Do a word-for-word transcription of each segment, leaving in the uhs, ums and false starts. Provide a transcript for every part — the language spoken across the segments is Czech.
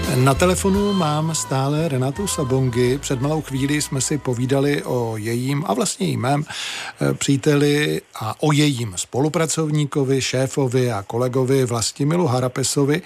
Na telefonu mám stále Renatu Sabongy. Před malou chvíli jsme si povídali o jejím a vlastně i mém příteli a o jejím spolupracovníkovi, šéfovi a kolegovi Vlastimilu Harapesovi.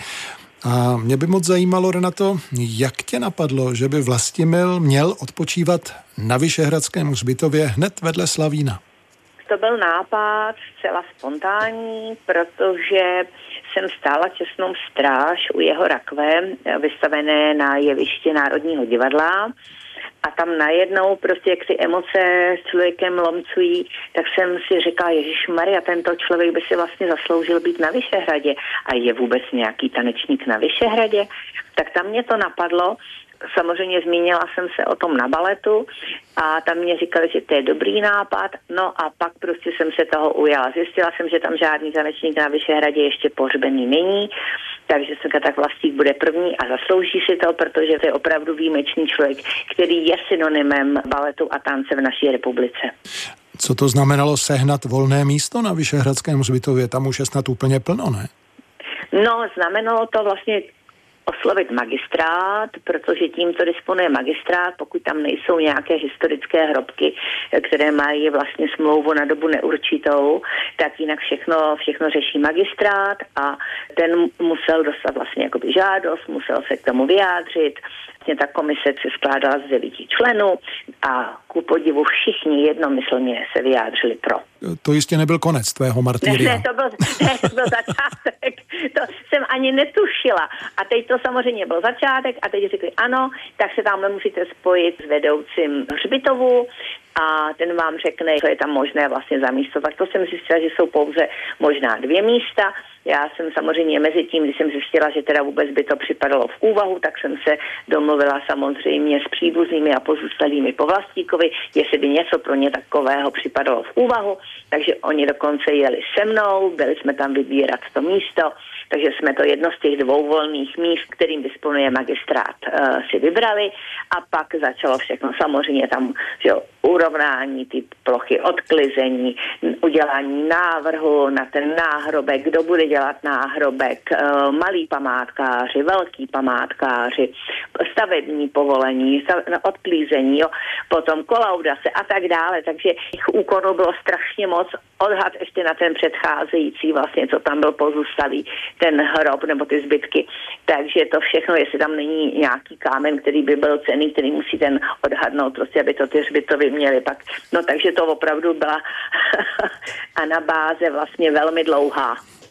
A mě by moc zajímalo, Renato, jak tě napadlo, že by Vlastimil měl odpočívat na Vyšehradském hřbitově hned vedle Slavína? To byl nápad zcela spontánní, protože jsem stála čestnou stráž u jeho rakve, vystavené na jevišti Národního divadla. A tam najednou prostě, jak ty emoce s člověkem lomcují, tak jsem si říkala, ježišmarja, tento člověk by si vlastně zasloužil být na Vyšehradě. A je vůbec nějaký tanečník na Vyšehradě? Tak tam mě to napadlo. Samozřejmě zmínila jsem se o tom na baletu a tam mě říkali, že to je dobrý nápad, no a pak prostě jsem se toho ujala. Zjistila jsem, že tam žádný tanečník na Vyšehradě ještě pohřbený není, takže jsem tak Vlastík bude první a zaslouží si to, protože to je opravdu výjimečný člověk, který je synonymem baletu a tance v naší republice. Co to znamenalo sehnat volné místo na Vyšehradském hřbitově? Tam už je snad úplně plno, ne? No, znamenalo to vlastně oslovit magistrát, protože tímto disponuje magistrát, pokud tam nejsou nějaké historické hrobky, které mají vlastně smlouvu na dobu neurčitou, tak jinak všechno, všechno řeší magistrát a ten musel dostat vlastně jakoby žádost, musel se k tomu vyjádřit. Vlastně ta komise se skládala z devíti členů a ku podivu všichni jednomyslně se vyjádřili pro. To jistě nebyl konec tvého martyria. Ne, ne, to byl, ne, to byl začátek. To jsem ani netušila. A teď to samozřejmě byl začátek a teď řekli ano, tak se tam musíte spojit s vedoucím hřbitovu a ten vám řekne, co je tam možné vlastně za místo. Tak to jsem zjistila, že jsou pouze možná dvě místa. Já jsem samozřejmě mezi tím, když jsem zjistila, že teda vůbec by to připadalo v úvahu, tak jsem se domluvila samozřejmě s příbuznými a pozůstalými po Vlastíkovi, jestli by něco pro ně takového připadalo v úvahu. Takže oni dokonce jeli se mnou, byli jsme tam vybírat to místo, takže jsme to jedno z těch dvou volných míst, kterým disponuje magistrát, uh, si vybrali a pak začalo všechno. Samozřejmě tam, že jo, urovnání ty plochy, odklizení, udělání návrhu na ten náhrobek, kdo bude dělat náhrobek, uh, malí památkáři, velký památkáři, stavební povolení, stav, odklízení, jo, potom kolaudace a tak dále. Takže těch úkonů bylo strašně moc. Odhad ještě na ten předcházející, vlastně, co tam byl pozůstalý, ten hrob nebo ty zbytky. Takže to všechno, jestli tam není nějaký kámen, který by byl cenný, který musí ten odhadnout, prostě, aby to ty hřbitovy měly pak. No takže to opravdu byla anabáze vlastně velmi dlouhá.